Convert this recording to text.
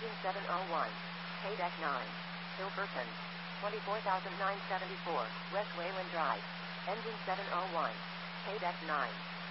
Engine 701. Paydeck 9. Hilferton. 24,974, West Wayland Drive. Engine 701. Paydeck 9.